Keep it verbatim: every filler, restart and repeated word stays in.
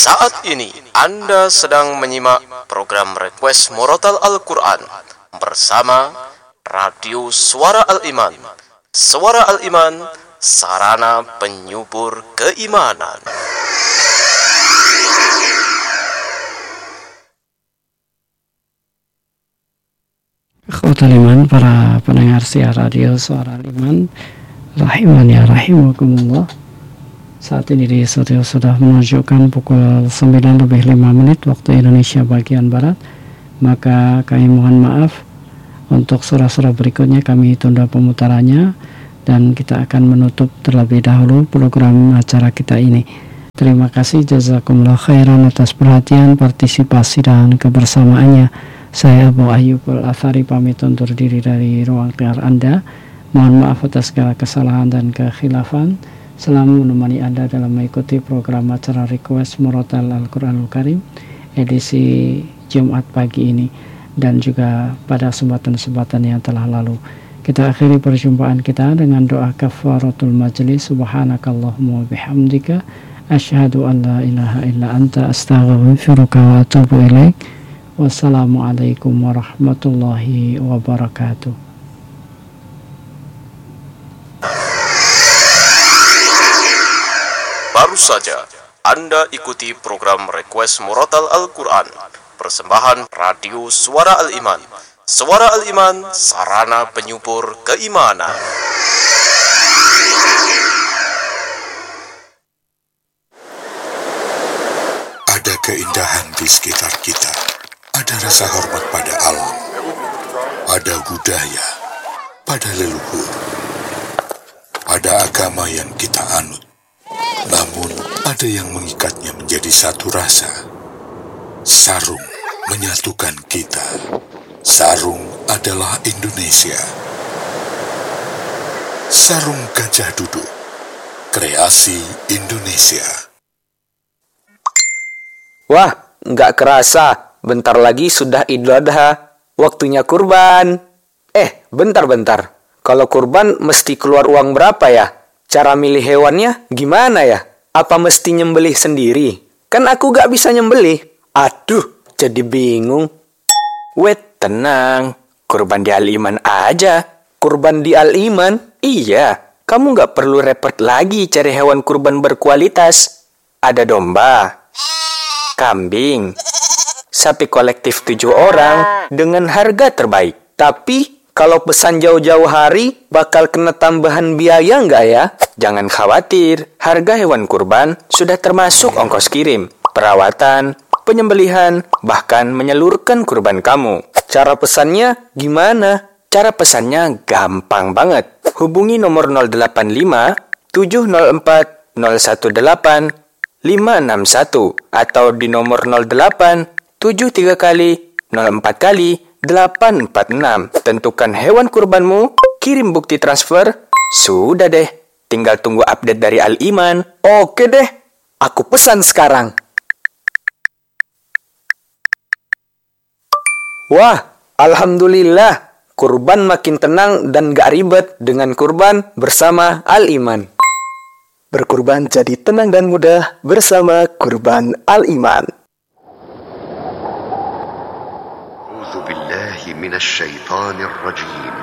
Saat ini Anda sedang menyimak program Request Murotal Al-Quran bersama Radio Suara Al-Iman. Suara Al-Iman, sarana penyubur keimanan. Ikhwatul iman, para pendengar siar radio Suara Al-Iman, rahiman ya rahimakumullah. Saat ini di studio sudah menunjukkan pukul sembilan lebih lima menit waktu Indonesia bagian Barat. Maka kami mohon maaf untuk surah-surah berikutnya kami tunda pemutarannya, dan kita akan menutup terlebih dahulu program acara kita ini. Terima kasih, jazakumullah khairan atas perhatian, partisipasi dan kebersamaannya. Saya Abu Ayyub Al-Athari pamit undur diri dari ruang dengar Anda. Mohon maaf atas segala kesalahan dan kekhilafan. Selamat menemani Anda dalam mengikuti program acara Request Murotal Al-Quranul Karim edisi Jumat pagi ini, dan juga pada kesempatan-kesempatan yang telah lalu. Kita akhiri perjumpaan kita dengan doa kafaratul majlis. Subhanakallahumma bihamdika asyhadu an la ilaha illa anta astaghfiruka wa atubu ilaik. Wassalamualaikum warahmatullahi wabarakatuh. Baru saja Anda ikuti program Request Murotal Al-Quran, persembahan Radio Suara Al-Iman. Suara Al-Iman, sarana penyubur keimanan. Ada keindahan di sekitar kita. Ada rasa hormat pada alam. Ada budaya pada leluhur. Ada agama yang kita anut. Namun ada yang mengikatnya menjadi satu rasa. Sarung menyatukan kita. Sarung adalah Indonesia. Sarung Gajah Duduk, kreasi Indonesia. Wah, nggak kerasa, bentar lagi sudah Idul Adha, waktunya kurban. Eh, bentar-bentar, kalau kurban mesti keluar uang berapa ya? Cara milih hewannya gimana ya? Apa mesti nyembelih sendiri? Kan aku gak bisa nyembelih. Aduh, jadi bingung. Wait, tenang. Kurban di Al-Iman aja. Kurban di Al-Iman? Iya, kamu gak perlu repot lagi cari hewan kurban berkualitas. Ada domba, kambing, sapi kolektif tujuh orang dengan harga terbaik. Tapi kalau pesan jauh-jauh hari, bakal kena tambahan biaya nggak ya? Jangan khawatir, harga hewan kurban sudah termasuk ongkos kirim, perawatan, penyembelihan, bahkan menyalurkan kurban kamu. Cara pesannya gimana? Cara pesannya gampang banget. Hubungi nomor nol delapan lima tujuh nol empat nol satu delapan lima enam satu atau di nomor nol delapan tujuh tiga kali nol empat kali delapan empat enam. Tentukan hewan kurbanmu, kirim bukti transfer, sudah deh. Tinggal tunggu update dari Al-Iman. Oke deh, aku pesan sekarang. Wah, alhamdulillah. Kurban makin tenang dan gak ribet dengan kurban bersama Al-Iman. Berkurban jadi tenang dan mudah bersama Kurban Al-Iman. أعوذ بالله من الشيطان الرجيم